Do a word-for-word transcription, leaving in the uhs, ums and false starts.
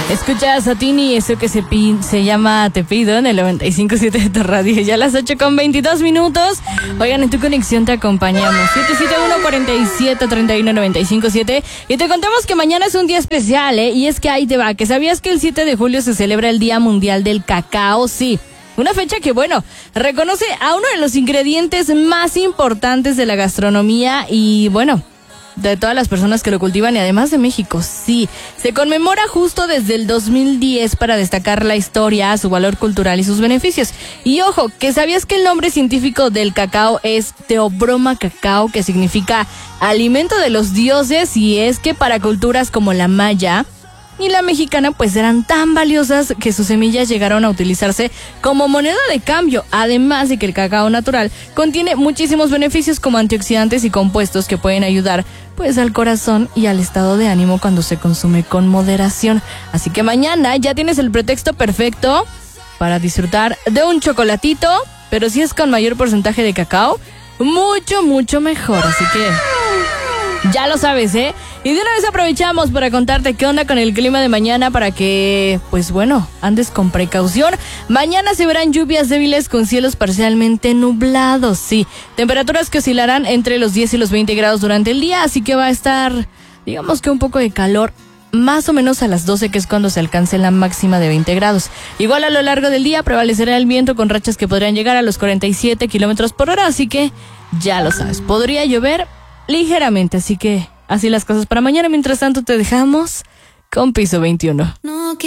Escuchas a Tini, eso que se, pi- se llama Te Pido en el noventa y cinco punto siete de tu radio. Ya a las ocho con veintidós minutos. Oigan, en tu conexión te acompañamos. siete siete uno, cuatro siete, tres uno, nueve cinco siete. Y te contamos que mañana es un día especial, ¿eh? Y es que ahí te va. ¿Que sabías que el siete de julio se celebra el Día Mundial del Cacao? Sí. Una fecha que, bueno, reconoce a uno de los ingredientes más importantes de la gastronomía y, bueno, de todas las personas que lo cultivan y además de México. Sí, se conmemora justo desde el dos mil diez para destacar la historia, su valor cultural y sus beneficios. Y ojo, ¿que sabías que el nombre científico del cacao es Theobroma cacao, que significa alimento de los dioses? Y es que para culturas como la maya y la mexicana pues eran tan valiosas que sus semillas llegaron a utilizarse como moneda de cambio, además de que el cacao natural contiene muchísimos beneficios como antioxidantes y compuestos que pueden ayudar pues al corazón y al estado de ánimo cuando se consume con moderación. Así que mañana ya tienes el pretexto perfecto para disfrutar de un chocolatito, pero si es con mayor porcentaje de cacao, mucho, mucho mejor. Así que ya lo sabes, ¿eh? Y de una vez aprovechamos para contarte qué onda con el clima de mañana para que, pues bueno, andes con precaución. Mañana se verán lluvias débiles con cielos parcialmente nublados, sí. Temperaturas que oscilarán entre los diez y los veinte grados durante el día, así que va a estar, digamos que un poco de calor, más o menos a las doce, que es cuando se alcance la máxima de veinte grados. Igual a lo largo del día prevalecerá el viento con rachas que podrían llegar a los cuarenta y siete kilómetros por hora, así que ya lo sabes, podría llover ligeramente, así que así las cosas para mañana. Mientras tanto te dejamos con Piso veintiuno. No